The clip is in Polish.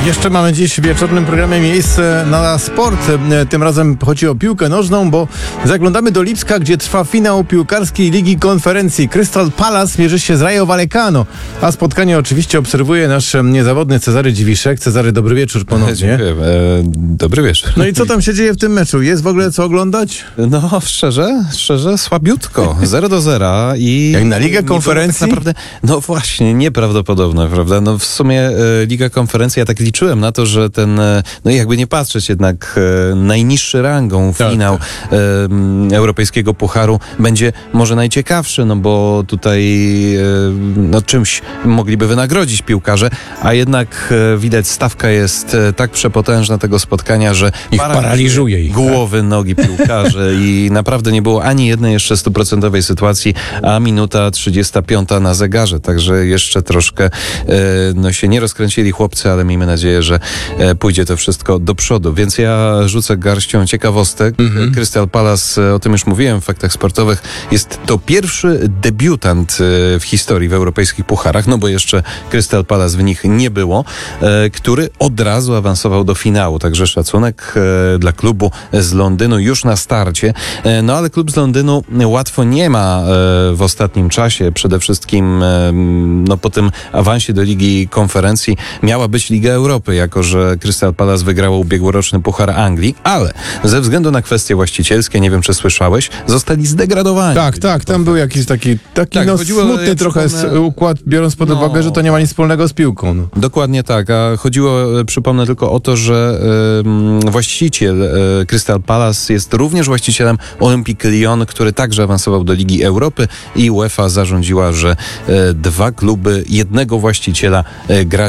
Jeszcze mamy dziś w wieczornym programie miejsce na sport. Tym razem chodzi o piłkę nożną, bo zaglądamy do Lipska, gdzie trwa finał piłkarskiej Ligi Konferencji. Crystal Palace mierzy się z Rayo Vallecano, a spotkanie oczywiście obserwuje nasz niezawodny Cezary Dziwiszek. Cezary, dobry wieczór ponownie. Dziękuję. Dobry wieczór. No i co tam się dzieje w tym meczu? Jest w ogóle co oglądać? No, szczerze, słabiutko. 0-0 i... Jak na Ligę Konferencji? Tak naprawdę, no właśnie, nieprawdopodobne, prawda? No w sumie Liga Konferencji, ja tak liczyłem na to, że ten, no jakby nie patrzeć jednak, najniższy rangą finał Europejskiego Pucharu będzie może najciekawszy, no bo tutaj no czymś mogliby wynagrodzić piłkarze, a jednak widać stawka jest tak przepotężna tego spotkania, że ich paraliżuje ich głowy, nogi piłkarzy i naprawdę nie było ani jednej jeszcze 100% sytuacji, a minuta 35 na zegarze, także jeszcze troszkę no się nie rozkręcili chłopcy, ale miejmy nadzieję, że pójdzie to wszystko do przodu, więc ja rzucę garścią ciekawostek. Crystal Palace, o tym już mówiłem w faktach sportowych, jest to pierwszy debiutant w historii w europejskich pucharach, no bo jeszcze Crystal Palace w nich nie było, który od razu awansował do finału, także szacunek dla klubu z Londynu już na starcie, no ale klub z Londynu łatwo nie ma w ostatnim czasie, przede wszystkim no po tym awansie do Ligi Konferencji miała być Liga Europy, jako że Crystal Palace wygrało ubiegłoroczny Puchar Anglii, ale ze względu na kwestie właścicielskie, nie wiem czy słyszałeś, zostali zdegradowani. Tak, tam był jakiś taki no, smutny trochę układ, biorąc pod uwagę, że to nie ma nic wspólnego z piłką. No. Dokładnie tak, a chodziło, przypomnę tylko o to, że właściciel Crystal Palace jest również właścicielem Olympique Lyon, który także awansował do Ligi Europy i UEFA zarządziła, że dwa kluby jednego właściciela gra